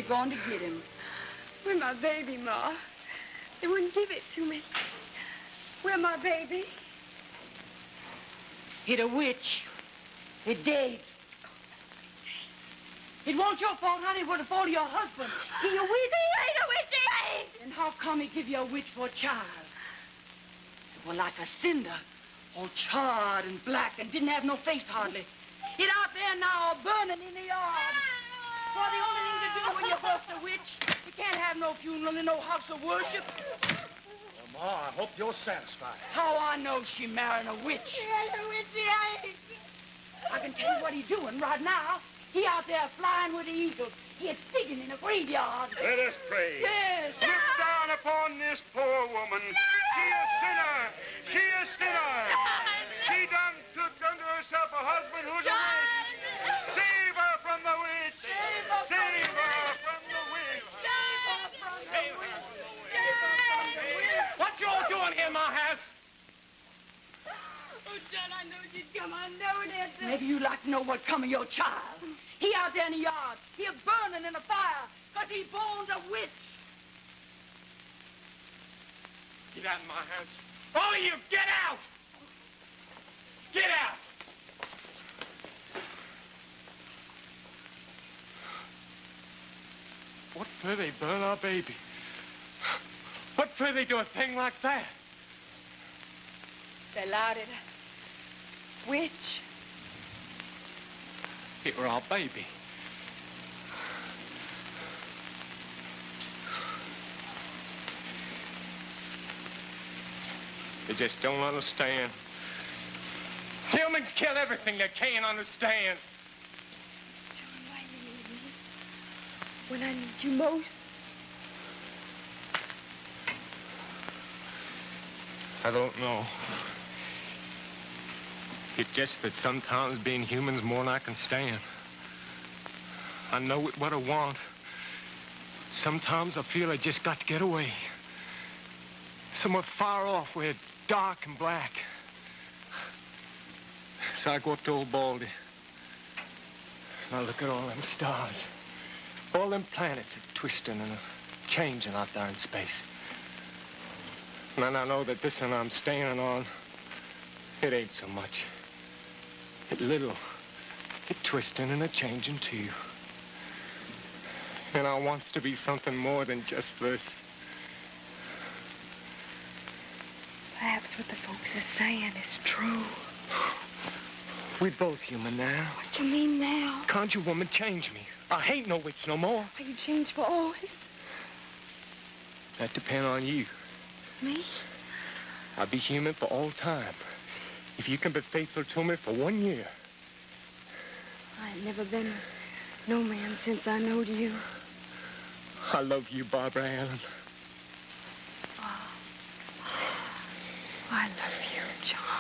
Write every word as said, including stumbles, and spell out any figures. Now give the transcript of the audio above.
They're going to get him. Where's my baby, Ma? They wouldn't give it to me. Where's my baby? Hit a witch. It dead. It wasn't your fault, honey. It was the fault of your husband. He a witch. He ain't a witch. He ain't. And how come he give you a witch for a child? It was like a cinder, all charred and black and didn't have no face hardly. It out there now, burning in the yard. Well, the only thing to do when you bust a witch, you can't have no funeral and no house of worship. Well, Ma, I hope you're satisfied. How I know she marrying a witch? He ain't a witch. He ain't. I can tell you what he's doing right now. He out there flying with the eagles. He's digging in the graveyard. Let us pray. Yes. Look down upon this poor woman. She a sinner. She a sinner. She done took unto herself a husband who's a witch. Save her from the witch. Save her from the witch. Save her from the witch. Save her from the witch. What you all doing here in my house? Oh, John, I know you'd come. I know it. Maybe you'd like to know what come of your child. He out there in the yard. He a burning in the fire because he born a witch. Get out of my house. All of you, get out! Get out! What for they burn our baby? What for they do a thing like that? They allowed it. Witch. It were our baby. They just don't understand. Humans kill everything they can't understand. John, why you need me? When I need you most. I don't know. It's just that sometimes being human's more than I can stand. I know it what I want. Sometimes I feel I just got to get away. Somewhere far off where it's dark and black. So I go up to old Baldy. And I look at all them stars. All them planets are twisting and are changing out there in space. And then I know that this one I'm standing on, it ain't so much. It little, it twisting and a changing too. And I wants to be something more than just this. Perhaps what the folks are saying is true. We both human now. What you mean now? Can't you, woman, change me? I ain't no witch no more. Are you changed for always? That depend on you. Me? I'll be human for all time. If you can be faithful to me for one year. I ain't never been no man since I knowed you. I love you, Barbara Allen. Oh. I love you, John.